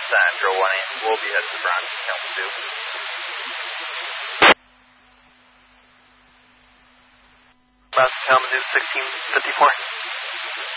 Central 1-8. We'll be heading to Bronx, Kalamazoo. Bronx, Kalamazoo, 1654.